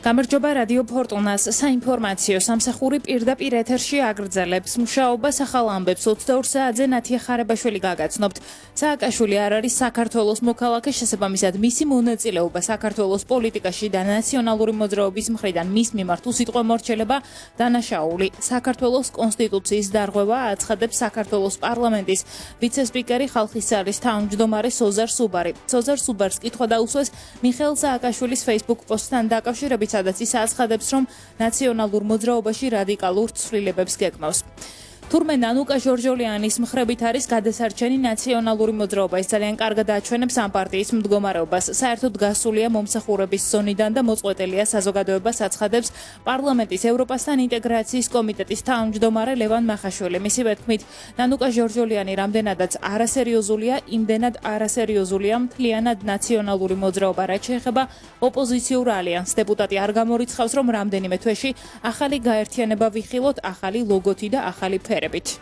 გამარჯობა რადიო ფორტუნას საინფორმაციო სამსახური პირდაპირ ეთერში აგრძელებს მუშაობას ახალ ამბებს 22 საათზე ნათია ხარებაშვილი გაგაცნობთ. სააკაშვილი არ არის საქართველოს მოქალაქე, შესაბამისად მისი მონაწილეობა საქართველოს პოლიტიკაში და ნაციონალური მოძრაობის მხრიდან მის მიმართ უსიტყვო მორჩილება დანაშაული. საქართველოს კონსტიტუციის დარღვევა აცხადებს საქართველოს პარლამენტის ვიცე-სპიკერი ხალხის სარის თავმჯდომარე სოზარ სუბარი. სოზარ სუბარს კითხვა დაუსვეს მიხეილ სააკაშვილის Facebook პოსტთან დაკავშირებით, სადაც ის აცხადებს, რომ ნაციონალურ მოძრაობაში რადიკალურ ცვლილებებს გეგმავს. თურმე ნანუკა ჟორჟოლიანის მხრებით არის გადასარჩენი ნაციონალური მოძრაობა. ეს ძალიან კარგად აჩვენებს ამ პარტიის მდგომარეობას. საერთოდ გასულია მომსახურების ზონიდან და მოწყვეტილია საზოგადოებას, აცხადებს პარლამენტის ევროპასთან ინტეგრაციის კომიტეტის თავმჯდომარე ლევან მახაშვილი. მისივე თქმით, ნანუკა ჟორჟოლიანი რამდენადაც არასერიოზულია, იმდენად არასერიოზულია მთლიანად ნაციონალური მოძრაობა, რაც შეეხება ოპოზიციურ ალიანსს. დეპუტატი არ გამორიცხავს, რომ რამდენიმე თვეში ახალი გაერთიანება ვიხილოთ, ახალი ლოგოთი და ახალი ფერებით.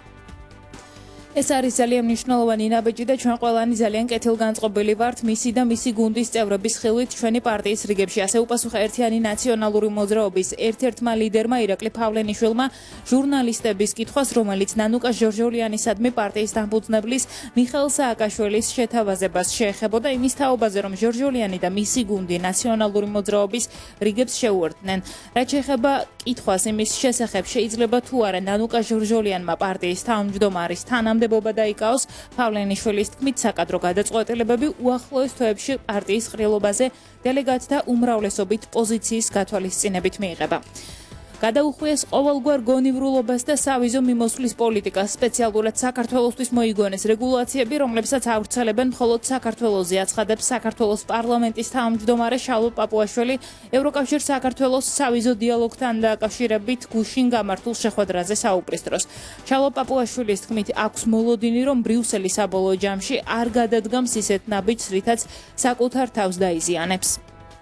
ეს არის ძალიან მნიშვნელოვანი ნაბიჯი და ჩვენ ყველანი ძალიან კეთილგანწყობილი ვართ მისი და მისი გუნდის წევრების ხილვით ჩვენი პარტიის რიგებში. ასე უპასუხა ერთიანი ნაციონალური მოძრაობის ერთ-ერთმა ლიდერმა ირაკლი ფავლენიშვილმა ჟურნალისტების კითხვას, რომელიც ნანუკა ჟორჟოლიანისადმი პარტიის დამფუძნებლის მიხეილ სააკაშვილის შეთავაზებას შეეხებოდა იმის თაობაზე, რომ ჟორჟოლიანი და მისი გუნდი ნაციონალური მოძრაობის რიგებს შეუერთდნენ. რაც შეეხება კითხვას იმის შესახებ, შეიძლება თუ არა ნანუკა ჟორჟოლიანმა პარტიის თავმჯდომარის თანამდებობა დაიკავოს, ფავლენიშვილის თქმით, საკადრო გადაწყვეტილებები უახლოეს თვეებში პარტიის ყრილობაზე დელეგატთა უმრავლესობით პოზიციის გათვალისწინებით მიიღება. გადაუხვიეს ყოველგვარ გონივრულობას და სავიზო მიმოსვლის პოლიტიკას. სპეციალურად საქართველოსთვის მოიგონეს რეგულაციები, რომლებსაც ავრცელებენ მხოლოდ საქართველოზე, აცხადებს საქართველოს პარლამენტის თავმჯდომარე შალო პაპუაშვილი ევროკავშირ საქართველოს სავიზო დიალოგთან დაკავშირებით გუშინ გამართულ შეხვედრაზე საუბრის დროს. შალო პაპუაშვილის თქმით, აქვს მოლოდინი, რომ ბრიუსელი საბოლოო ჯამში არ გადადგამს ისეთ ნაბიჯს, რითაც საკუთარ თავს დაიზიანებს.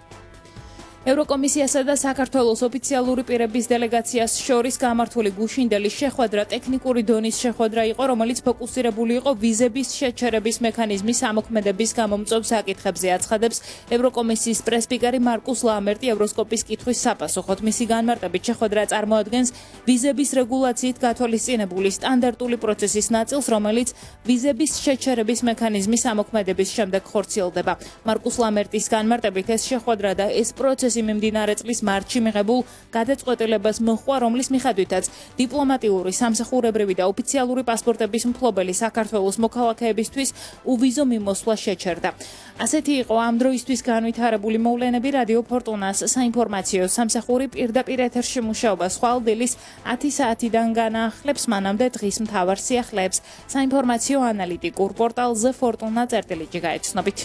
ევროკომისიასა და საქართველოს ოფიციალური პირების დელეგაციას შორის გამართული გუშინდელი შეხვედრა ტექნიკური დონის შეხვედრა იყო, რომელიც ფოკუსირებული იყო ვიზების შეჩერების მექანიზმის ამოქმედების გამომწვევ საკითხებზე, აცხადებს ევროკომისიის პრესპიკერი მარკუს ლამერტი ევროსკოპის კითხვის საპასუხოდ. მისი განმარტებით შეხვედრა წარმოადგენს ვიზების რეგულაციით გათვალისწინებული სტანდარტული პროცესის ნაწილს, რომელიც ვიზების შეჩერების მექანიზმის ამოქმედების შემდეგ ხორციელდება. მარკუს ლამერტის განმარტებით ეს შეხვედრა და ეს პროცესი მიმდინარე წლის მარტში მიღებულ გადაწყვეტილებას მოჰყვა, რომლის მიხედვითაც დიპლომატიური, სამსახურებრივი და ოფიციალური პასპორტების მფლობელი საქართველოს მოქალაქეებისთვის უვიზო მიმოსვლა შეჩერდა. ასეთი იყო ამ დროისთვის განვითარებული მოვლენები. რადიო ფორტუნას საინფორმაციო სამსახური პირდაპირ ეთერში მუშაობა ხვალდილის 10 საათიდან განახლებს, მანამდე დღის მთავარ სიახლეებს საინფორმაციო ანალიტიკურ პორტალზე fortuna.gt გაეცნობით.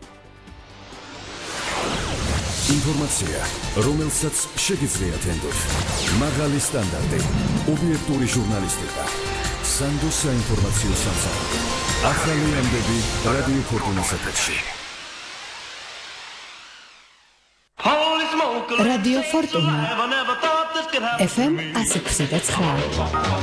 ინფორმაცია, რომელსაც შეგიძლიათ ენდოთ. მაღალი სტანდარტი, ობიექტური ჟურნალისტიკა. სანდოს საინფორმაციო სამსახური. ახალი ამბები რადიო ფორტუნას ეთერში. რადიო ფორტუნა FM 106.9